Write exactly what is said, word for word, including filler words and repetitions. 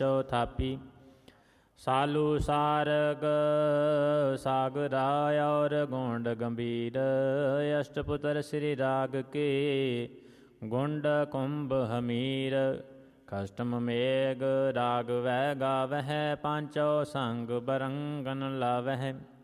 पांचो थापी। सालू सारग सागरा और गोंड गंभीर। अष्टपुत्र श्री राग के गुंड कुंभ हमीर। कष्टम मेघ राग वह गावह पांचो संग बरंगन लावह।